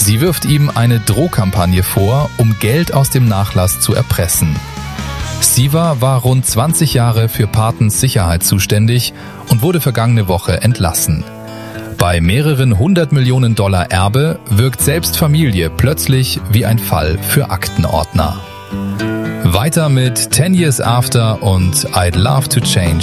Sie wirft ihm eine Drohkampagne vor, um Geld aus dem Nachlass zu erpressen. Siva war rund 20 Jahre für Partons Sicherheit zuständig und wurde vergangene Woche entlassen. Bei mehreren 100 Millionen Dollar Erbe wirkt selbst Familie plötzlich wie ein Fall für Aktenordner. Weiter mit 10 Years After und I'd Love to Change